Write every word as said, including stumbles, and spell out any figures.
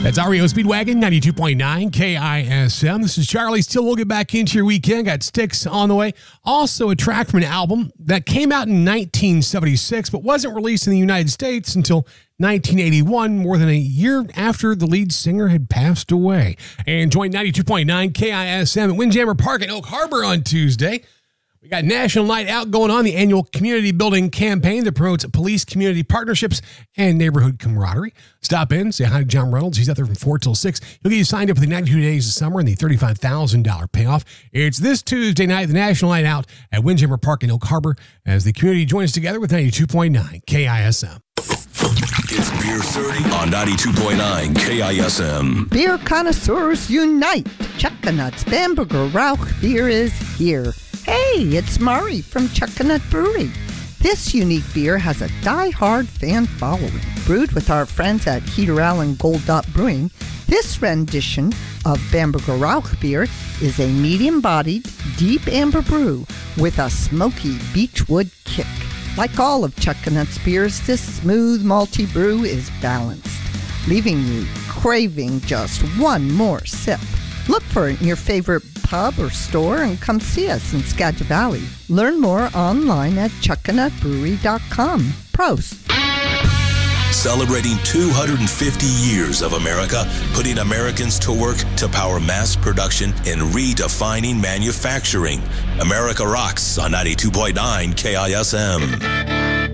That's R E O Speedwagon, ninety-two point nine K I S M. This is Charlie Steele. We'll get back into your weekend. Got Styx on the way. Also a track from an album that came out in nineteen seventy-six, but wasn't released in the United States until nineteen eighty-one, more than a year after the lead singer had passed away. And join ninety-two point nine K I S M at Windjammer Park in Oak Harbor on Tuesday. We got National Night Out going on, the annual community building campaign that promotes police community partnerships and neighborhood camaraderie. Stop in, say hi to John Reynolds. He's out there from four till six. He'll get you signed up for the ninety-two days of summer and the thirty-five thousand dollars payoff. It's this Tuesday night, the National Night Out at Windjammer Park in Oak Harbor, as the community joins together with ninety-two point nine K I S M. It's Beer thirty on ninety-two point nine K I S M. Beer connoisseurs unite. Chuckanut's Bamberger Rauch beer is here. Hey, it's Mari from Chuckanut Brewery. This unique beer has a die-hard fan following. Brewed with our friends at Heater Allen Gold Dot Brewing, this rendition of Bamberger Rauch beer is a medium-bodied, deep amber brew with a smoky beechwood kick. Like all of Chuckanut's beers, this smooth, malty brew is balanced, leaving you craving just one more sip. Look for it in your favorite pub or store and come see us in Skagit Valley. Learn more online at chuckanut brewery dot com. Prost! Celebrating two hundred fifty years of America, putting Americans to work to power mass production and redefining manufacturing. America rocks on ninety-two point nine K I S M.